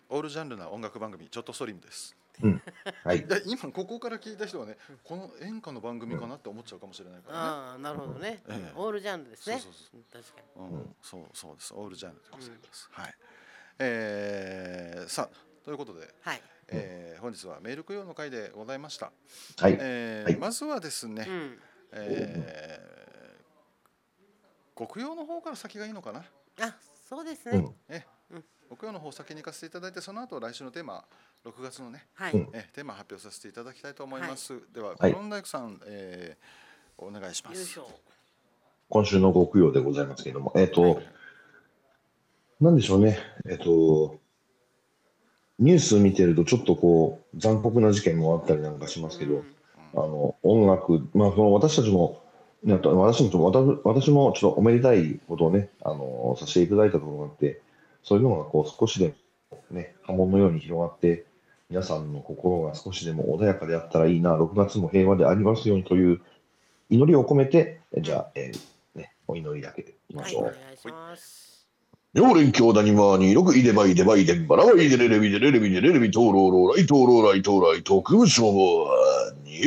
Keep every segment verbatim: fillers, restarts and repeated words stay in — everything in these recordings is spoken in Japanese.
オールジャンルな音楽番組ちょっとストリームです。 うん、はい。 いや今ここから聞いた人はね、この演歌の番組かなって思っちゃうかもしれないからね。 ああ、なるほどね。 ええオールジャンルですね。 そうそううん確かうん、そうそうです。オールジャンルでございうんます。はい。えー、さあということで、 はい。 えー本日はメール供養の会でございました。 はい。はいえーまずはですね、 うん。 えー極陽の方から先がいいのかな。 あ、そうですね。 うん。 えうん極陽の方先に行かせていただいて、その後来週のテーマろくがつのね、 はいうん。 えテーマ発表させていただきたいと思います。でははいクロンダイクさん、えーお願いします。 優勝。 今週の極陽でございますけれども、えっ、と、 はいなんでしょうね。えっ、と、ニュース見てるとちょっとこう、残酷な事件もあったりなんかしますけど、 うんあの、音楽、まあ、その私たちも、ね、あと私もちょっと、私私もちょっとおめでたいことをね、あの、させていただいたところがあって、そういうのがこう、少しでもね、波紋のように広がって、皆さんの心が少しでも穏やかであったらいいな、ろくがつも平和でありますようにという祈りを込めて、えじゃあ、えーね、お祈りだけでいきまはい、 しょう。 お願いします。 妙蓮教だにまにろくいでばいでばいでんばらばいでれれびでれれびでれれびとうろうろうらいとうろうらいとうらい特務省に。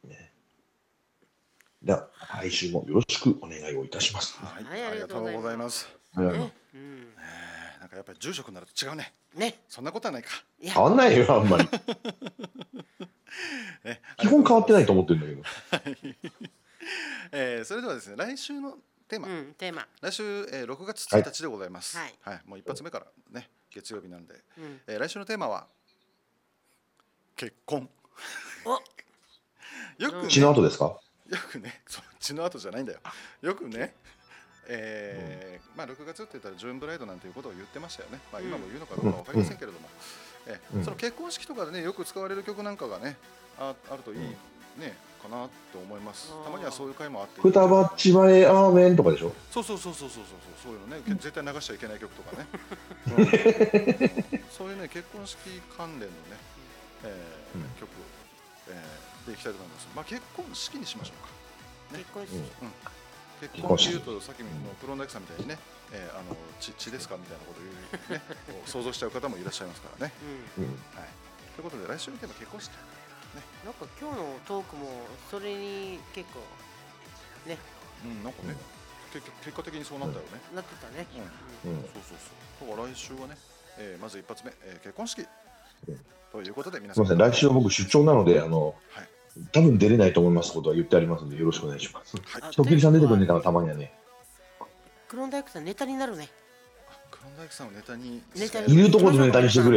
では、来週もよろしくお願いをいたします。 はい、 はい、 ありがとうございます。 はいね。うん。 えーなんかやっぱり住職になると違うね。 ね。 そんなことはないか。 いや変、わんないよ、あんまり。 ね基本変わってないと思思ってるんだけど。 えーそれではですね、来週のテーマ、 うん、テーマ。 来週、えーろくがつついたちでございます。 はいもう一発目からね、月曜日なんで、 うん。 えー来週のテーマは結婚。 お、 よくね、 血の後ですか？ よくね、そう血の後じゃないんだよ。よくね、えーまあろくがつって言ったらジューンブライドなんていうことを言ってましたよね。まあ今も言うのかどうかわかりませんけれども、えーうんその結婚式とかでねよく使われる曲なんかがねああるといいねかなと思います。たまにはそういう回もあって。 くたばっちまえアーメンとかでしょ？ そうそうそうそうそうそうそういうのね、絶対流しちゃいけない曲とかね。うんそういうね結婚式関連のね、えーうん曲、えーでいきたいと思います。まあ結婚式にしましょうか。 結婚式。 結婚っていうとさっきのプロンダイクさんみたいにね、えーあの血血ですかみたいなことを言うねこう想像しちゃう方もいらっしゃいますからね。 うん。 うん。 はい。ということで来週のテーマ結婚式。 なんか今日のトークもそれに結構ね、 うんなんかね、結局結果的にそうなったよね。 なってたね。 うん。 うん。 そうそうそう。だから来週はね、えーまず一発目、えー結婚式うんということで皆さん。 すみません、来週は僕出張なので、あの、 はい。 多分出れないと思いますことは言ってありますので、よろしくお願いします。 はい。 あ人切りさん出てくるネタがたまにはね、 クロンダイクさんネタになるね。 クロンダイクさんをネタにネタにいるところでネタにしてくれ。